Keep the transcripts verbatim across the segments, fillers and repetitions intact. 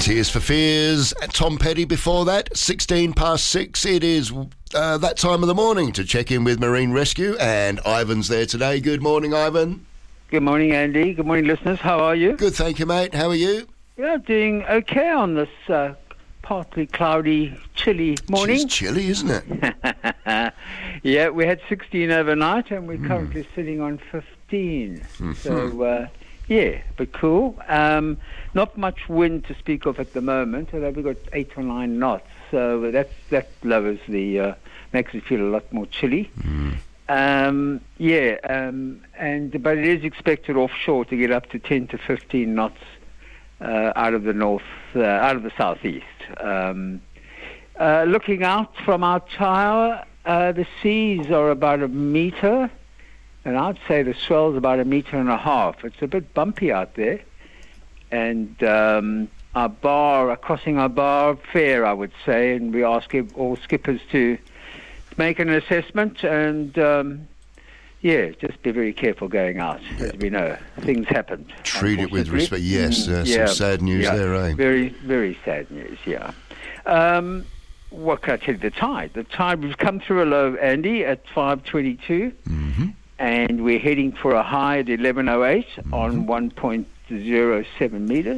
Tears for Fears. Tom Petty before that. sixteen past six. It is uh, that time of the morning to check in with Marine Rescue, and Ivan's there today. Good morning, Ivan. Good morning, Andy. Good morning, listeners. How are you? Good, thank you, mate. How are you? Yeah, doing okay on this uh, partly cloudy, chilly morning. It's chilly, isn't it? Yeah, we had sixteen overnight, and we're mm. currently sitting on fifteen. Mm-hmm. So, uh, yeah, but cool. Um, not much wind to speak of at the moment, although we've got eight or nine knots. So that's, that lowers the, uh, makes it feel a lot more chilly. Mm. Um, yeah, um, and but it is expected offshore to get up to ten to fifteen knots uh, out of the north, uh, out of the southeast. Um, uh, looking out from our tower, uh, the seas are about a meter, and I'd say the swell's about a meter and a half. It's a bit bumpy out there, and um, our bar, crossing our bar, fair, I would say, and we ask all skippers to make an assessment, and um, yeah, just be very careful going out. Yeah. As we know, things happen. Treat it with respect. Yes, uh, yeah. Some sad news yeah. there, eh? Very, very sad news. Yeah. Um, what can I tell you? The tide. The tide. We've come through a low, Andy, at five twenty-two, mm-hmm. and we're heading for a high at eleven oh eight mm-hmm. on one point oh seven meters.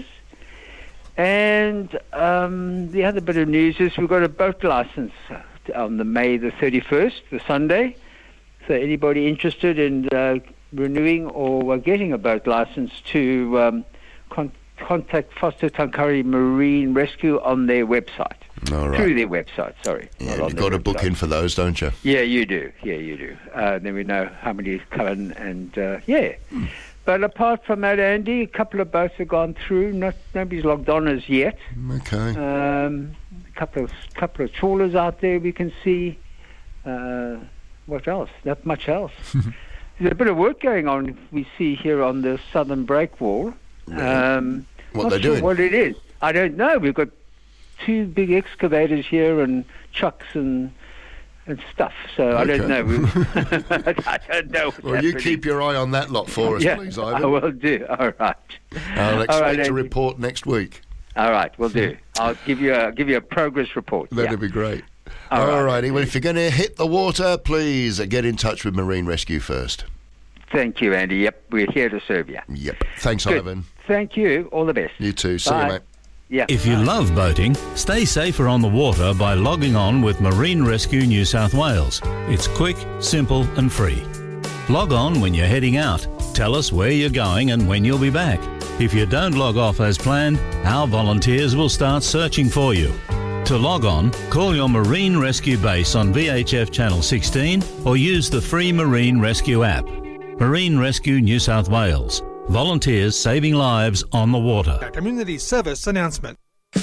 And um, the other bit of news is we've got a boat license on the May the thirty-first, the Sunday. So anybody interested in uh, renewing or uh, getting a boat license to um, con- contact Foster Tankari Marine Rescue on their website. All right. Through their website, sorry. Yeah, you've got to book in for those, don't you? Yeah, you do. Yeah, you do. Uh, then we know how many come in, and uh, yeah. Mm. But apart from that, Andy, a couple of boats have gone through. Not nobody's logged on as yet. Okay. Um, a couple of couple of trawlers out there we can see. Uh, what else? Not much else. There's a bit of work going on. We see here on the southern breakwall. Um, what they're sure doing? What it is? I don't know. We've got two big excavators here and trucks and. and stuff, so okay. I don't know. I don't know. Well, you keep your eye on that lot for us, yeah, please, Ivan. I will do. All right. I'll expect right, a report next week. All right, we'll do. I'll give you a give you a progress report. That'd yeah. be great. All, All right. righty. Well, if you're going to hit the water, please get in touch with Marine Rescue first. Thank you, Andy. Yep, we're here to serve you. Yep. Thanks, Good. Ivan. Thank you. All the best. You too. See Bye. you, mate. Yeah. If you love boating, stay safer on the water by logging on with Marine Rescue New South Wales. It's quick, simple and free. Log on when you're heading out. Tell us where you're going and when you'll be back. If you don't log off as planned, our volunteers will start searching for you. To log on, call your Marine Rescue base on V H F Channel sixteen or use the free Marine Rescue app. Marine Rescue New South Wales. Volunteers saving lives on the water. A community service announcement.